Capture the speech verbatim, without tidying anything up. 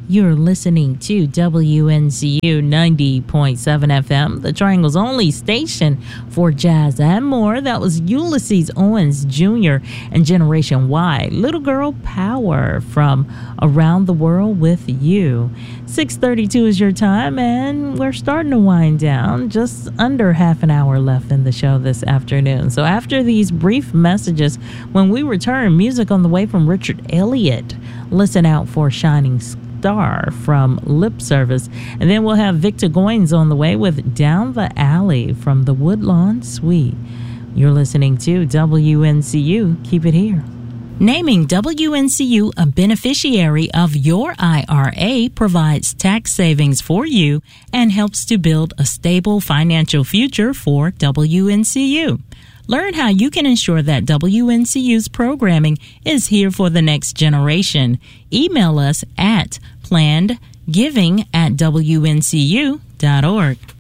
You're listening to W N C U ninety point seven F M, the Triangle's only station for jazz and more. That was Ulysses Owens Junior and Generation Y, Little Girl Power from Around the World with You. six thirty-two is your time, and we're starting to wind down. Just under half an hour left in the show this afternoon. So after these brief messages, when we return, music on the way from Richard Elliott. Listen out for Shining Star from Lip Service. And then we'll have Victor Goines on the way with Down the Alley from the Woodlawn Suite. You're listening to W N C U. Keep it here. Naming W N C U a beneficiary of your I R A provides tax savings for you and helps to build a stable financial future for W N C U. Learn how you can ensure that W N C U's programming is here for the next generation. Email us at planned giving at W N C U dot org.